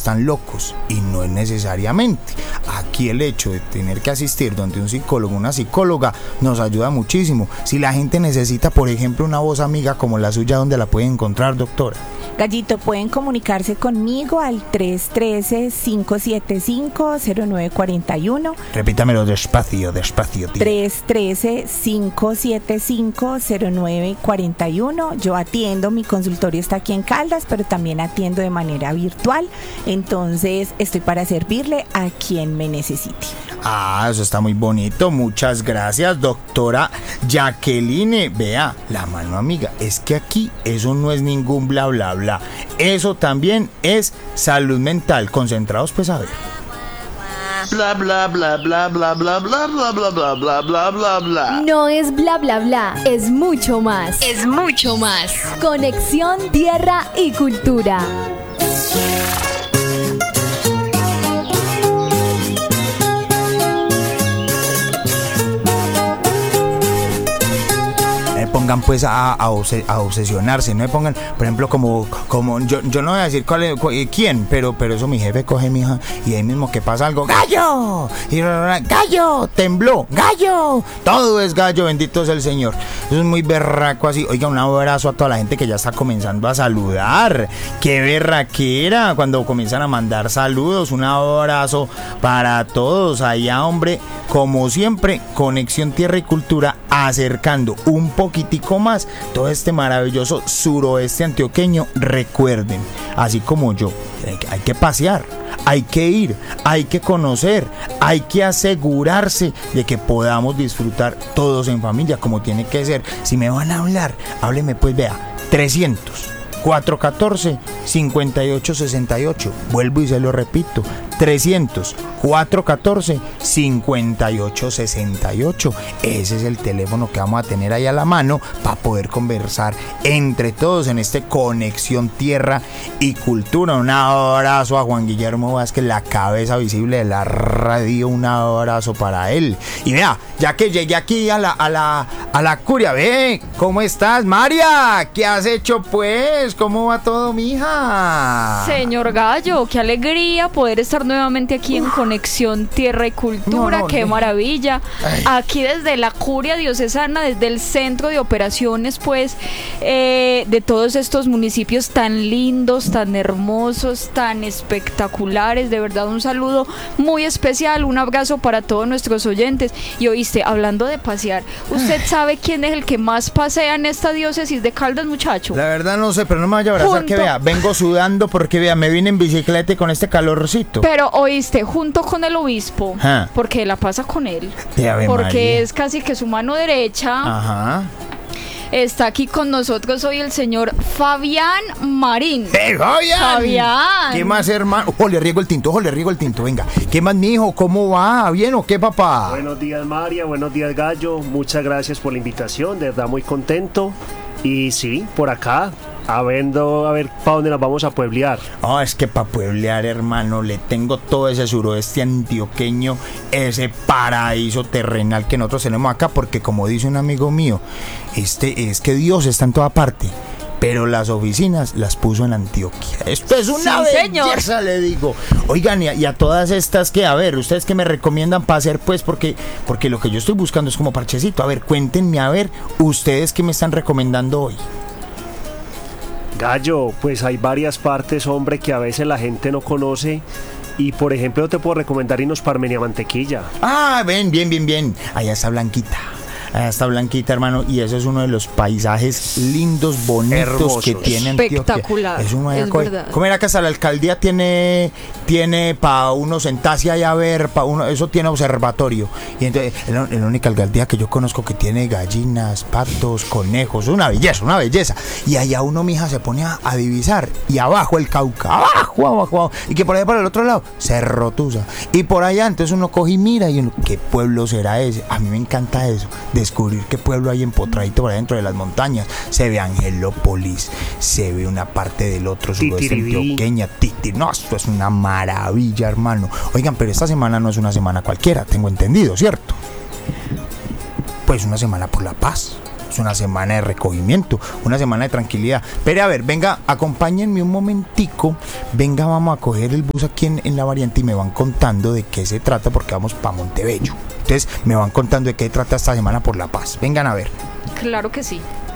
están locos, y no es necesariamente. Aquí el hecho de tener que asistir donde un psicólogo, una psicóloga, nos ayuda muchísimo. Si la gente necesita, por ejemplo, una voz amiga como la suya, ¿dónde la puede encontrar, doctora? Gallito, pueden comunicarse conmigo al 313-575-0941. Repítamelo despacio, tío. 313-575-0941. Yo atiendo, mi consultorio está aquí en Caldas, pero también atiendo de manera virtual. Entonces, estoy para servirle a quien me necesite. Ah, eso está muy bonito. Muchas gracias, doctora Jacqueline. Vea, la mano amiga, es que aquí eso no es ningún bla bla bla. Eso también es salud mental. Concentrados, pues, a ver. Bla bla bla bla bla bla bla bla bla bla bla bla bla bla. No es bla bla bla, es mucho más. Es mucho más. Conexión Tierra y Cultura. Pongan pues a obsesionarse, no me pongan, por ejemplo, como yo no voy a decir quién, pero eso mi jefe coge mi hija y ahí mismo que pasa algo, ¡gallo! Y ¡gallo! ¡Tembló! ¡Gallo! Todo es gallo, bendito es el Señor. Eso es muy berraco así. Oiga, un abrazo a toda la gente que ya está comenzando a saludar. ¡Qué berraquera! Cuando comienzan a mandar saludos, un abrazo para todos allá, hombre. Como siempre, Conexión Tierra y Cultura, acercando un poquitico más todo este maravilloso suroeste antioqueño. Recuerden, así como yo, hay que pasear, hay que ir, hay que conocer, hay que asegurarse de que podamos disfrutar todos en familia como tiene que ser. Si me van a hablar, hábleme pues, vea, 300-414-5868. Vuelvo y se lo repito, 300-414-5868. Ese es el teléfono que vamos a tener ahí a la mano para poder conversar entre todos en este Conexión Tierra y Cultura. Un abrazo a Juan Guillermo Vázquez, la cabeza visible de la radio. Un abrazo para él. Y vea, ya que llegué aquí a la curia, ve, ¿cómo estás, María? ¿Qué has hecho pues? ¿Cómo va todo, mija? Señor Gallo, qué alegría poder estar nuevamente aquí en Conexión Tierra y Cultura. Qué maravilla. Ay. Aquí desde la Curia Diocesana, desde el centro de operaciones, pues, de todos estos municipios tan lindos, tan hermosos, tan espectaculares. De verdad, un saludo muy especial, un abrazo para todos nuestros oyentes. Y oíste, hablando de pasear, ¿usted sabe quién es el que más pasea en esta diócesis de Caldas, muchacho? La verdad no sé, pero no me vaya a abrazar, que vea, vengo sudando porque vea, me vine en bicicleta y con este calorcito. Pero oíste, junto con el obispo, porque la pasa con él, porque María. es casi que su mano derecha. Ajá. Está aquí con nosotros hoy el señor Fabián Marín. Fabián! Fabián. ¿Qué más, hermano? Ojo, le riego el tinto, venga. ¿Qué más, mijo? ¿Cómo va? ¿Bien o qué, papá? Buenos días, María, buenos días, Gallo. Muchas gracias por la invitación, de verdad muy contento. Y sí, por acá, a ver para dónde nos vamos a pueblear. Oh, es que para pueblear, hermano, le tengo todo ese suroeste antioqueño, ese paraíso terrenal que nosotros tenemos acá, porque como dice un amigo mío, es que Dios está en toda parte, pero las oficinas las puso en Antioquia. Esto es una belleza, señor. Le digo. Oigan, y a todas estas que, a ver, ustedes que me recomiendan para hacer, pues, porque lo que yo estoy buscando es como parchecito. A ver, cuéntenme, a ver, ustedes que me están recomendando hoy. Gallo, pues hay varias partes, hombre, que a veces la gente no conoce. Y por ejemplo, te puedo recomendar irnos para Armenia Mantequilla. Ah, bien. Allá está Blanquita. Hermano, y eso es uno de los paisajes lindos, bonitos, hermosos, que tiene Antioquia. Espectacular, es verdad. ¿Cómo era que hasta la alcaldía tiene para uno sentarse allá a ver, eso tiene observatorio? Y entonces, es la única alcaldía que yo conozco que tiene gallinas, patos, conejos, una belleza. Y allá uno, mija, se pone a divisar, y abajo el Cauca, abajo, y que por allá por el otro lado, Cerro Tusa, y por allá, entonces uno coge y mira, y uno, ¿qué pueblo será ese? A mí me encanta eso, descubrir qué pueblo hay empotradito por adentro de las montañas. Se ve Angelópolis, se ve una parte del otro suroeste antioqueña, no, esto es una maravilla, hermano. Oigan, pero esta semana no es una semana cualquiera, tengo entendido, ¿cierto? Pues una semana por la paz. Es una semana de recogimiento, una semana de tranquilidad. Pero a ver, venga, acompáñenme un momentico. Venga, vamos a coger el bus aquí en la variante y me van contando de qué se trata, porque vamos para Montebello. Entonces me van contando de qué trata esta semana por La Paz. Vengan a ver. Claro que sí.